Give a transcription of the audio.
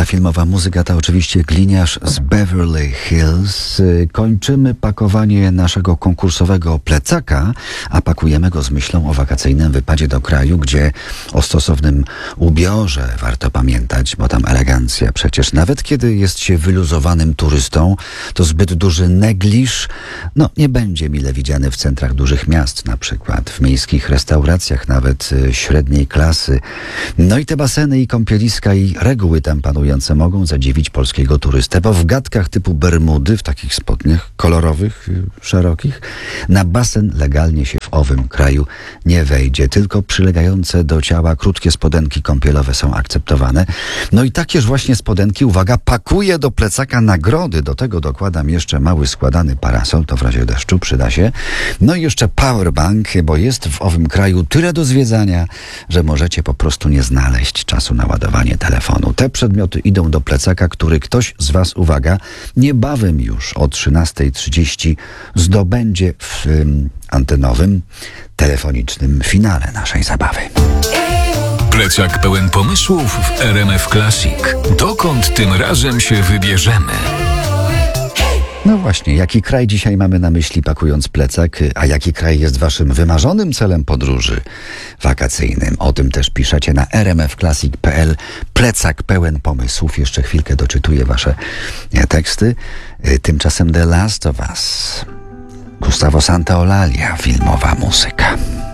filmowa muzyka to oczywiście gliniarz z Beverly Hills. Kończymy pakowanie naszego konkursowego plecaka, a pakujemy go z myślą o wakacyjnym wypadzie do kraju, gdzie o stosownym ubiorze warto pamiętać, bo tam elegancja. Przecież nawet kiedy jest się wyluzowanym turystą, to zbyt duży negliż nie będzie mile widziany w centrach dużych miast, na przykład w miejskich restauracjach, nawet średniej klasy. No i te baseny i kąpieliska i reguły tam panujące mogą zadziwić polskiego turystę, bo w gadkach typu bermudy, w takich spodniach kolorowych, szerokich, na basen legalnie się w owym kraju nie wejdzie. Tylko przylegające do ciała krótkie spodenki kąpielowe są akceptowane. No i takież właśnie spodenki, uwaga, pakuję do plecaka nagrody. Do tego dokładam jeszcze mały składany parasol, to w razie deszczu przyda się. No i jeszcze powerbank, bo jest w owym kraju tyle do zwiedzania, że możecie po prostu nie znaleźć czasu na ładowanie telefonu. Te przedmioty idą do plecaka, który ktoś z was, uwaga, niebawem już o 13:30 zdobędzie w antenowym, telefonicznym finale naszej zabawy. Plecak pełen pomysłów w RMF Classic. Dokąd tym razem się wybierzemy? No właśnie, jaki kraj dzisiaj mamy na myśli, pakując plecak, a jaki kraj jest waszym wymarzonym celem podróży wakacyjnym? O tym też piszecie na rmfclassic.pl. Plecak pełen pomysłów. Jeszcze chwilkę doczytuję wasze teksty. Tymczasem The Last of Us. Gustavo Santaolalla, filmowa muzyka.